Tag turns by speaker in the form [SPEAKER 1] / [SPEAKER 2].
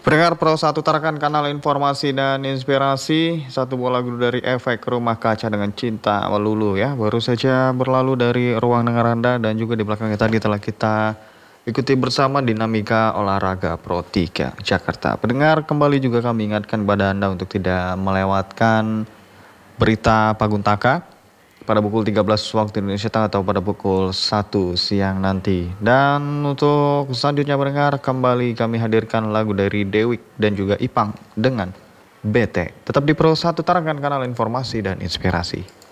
[SPEAKER 1] Pendengar Pro 1 Tarakan kanal informasi dan inspirasi. Satu buah lagu dari Efek Rumah Kaca dengan Cinta Melulu ya. Baru saja berlalu dari ruang dengar Anda dan juga di belakangnya tadi telah kita ikuti bersama dinamika olahraga Pro 3 Jakarta. Pendengar, kembali juga kami ingatkan kepada Anda untuk tidak melewatkan berita Paguntaka pada pukul 13 waktu Indonesia Tengah atau pada pukul 1 siang nanti. Dan untuk selanjutnya mendengar, kembali kami hadirkan lagu dari Dewiq dan juga Ipang dengan BT. Tetap di Pro 1 Tarakan kanal informasi dan inspirasi.